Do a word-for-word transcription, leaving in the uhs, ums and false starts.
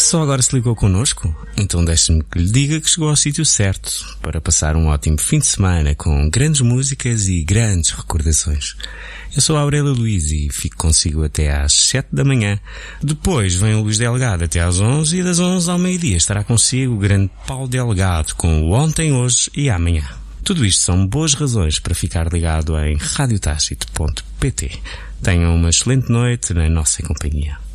Só agora se ligou connosco? Então deixe-me que lhe diga que chegou ao sítio certo para passar um ótimo fim de semana com grandes músicas e grandes recordações. Eu sou a Aurélia Luís e fico consigo até às sete da manhã. Depois vem o Luís Delgado até às onze e das onze ao meio-dia estará consigo o grande Paulo Delgado com o Ontem, Hoje e Amanhã. Tudo isto são boas razões para ficar ligado em rádio tácito ponto pt. Tenham uma excelente noite na nossa companhia.